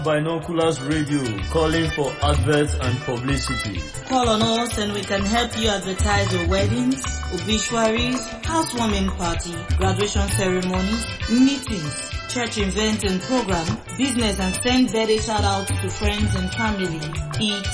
Binoculars Radio, calling for adverts and publicity. Call on us and we can help you advertise your weddings, obituaries, housewarming party, graduation ceremonies, meetings, church events and program, business, and send birthday shout outs to friends and family.